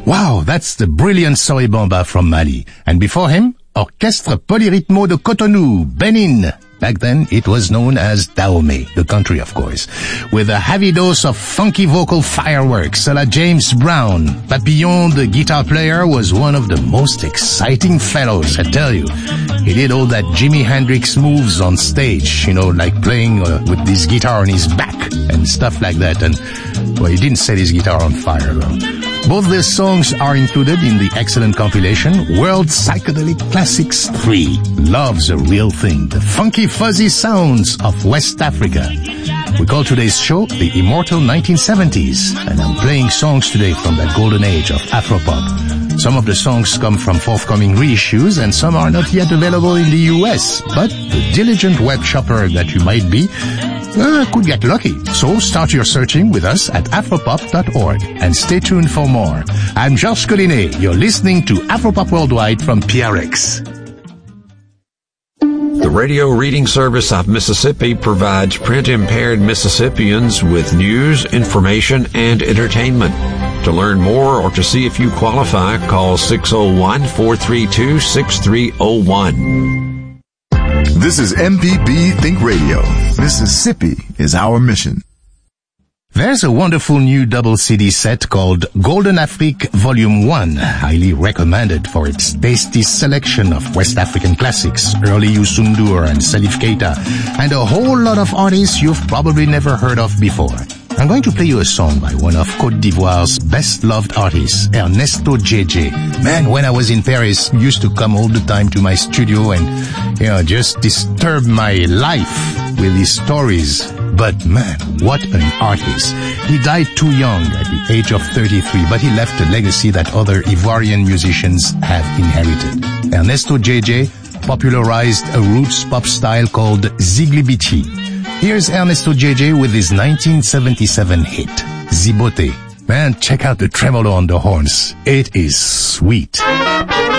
Wow, that's the brilliant Soy Bamba from Mali. And before him, Orchestre Polyrythmo de Cotonou, Benin. Back then, it was known as Dahomey, the country, of course, with a heavy dose of funky vocal fireworks a la James Brown. Papillon, the guitar player, was one of the most exciting fellows, I tell you. He did all that Jimi Hendrix moves on stage, like playing with this guitar on his back and stuff like that. And, well, he didn't set his guitar on fire, though. Both these songs are included in the excellent compilation World Psychedelic Classics 3. Love's a Real Thing, the funky fuzzy sounds of West Africa. We call today's show the Immortal 1970s, and I'm playing songs today from that golden age of Afropop. Some of the songs come from forthcoming reissues, and some are not yet available in the US, but the diligent web shopper that you might be could get lucky. So start your searching with us at afropop.org and stay tuned for more. I'm Georges Collinet. You're listening to Afropop Worldwide from PRX. The Radio Reading Service of Mississippi provides print-impaired Mississippians with news, information, and entertainment. To learn more or to see if you qualify, call 601-432-6301. This is MPB Think Radio. Mississippi is our mission. There's a wonderful new double CD set called Golden Afrique Volume 1, highly recommended for its tasty selection of West African classics, early Youssou N'Dour and Salif Keita, and a whole lot of artists you've probably never heard of before. I'm going to play you a song by one of Côte d'Ivoire's best-loved artists, Ernesto JJ. Man, when I was in Paris, he used to come all the time to my studio and, just disturb my life with his stories. But man, what an artist. He died too young at the age of 33, but he left a legacy that other Ivorian musicians have inherited. Ernesto JJ popularized a roots pop style called Ziglibichi. Here's Ernesto JJ with his 1977 hit, Zibote. Man, check out the tremolo on the horns. It is sweet.